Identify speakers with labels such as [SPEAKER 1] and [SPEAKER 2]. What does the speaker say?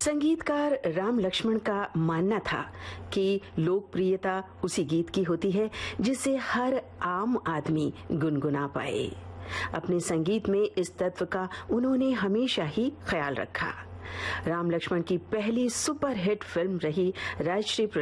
[SPEAKER 1] संगीतकार राम लक्ष्मण का मानना था कि लोकप्रियता उसी गीत की होती है जिसे हर आम आदमी गुनगुना पाए। अपने संगीत में इस तत्व का उन्होंने हमेशा ही ख्याल रखा। राम लक्ष्मण की पहली सुपरहिट फिल्म रही राजश्री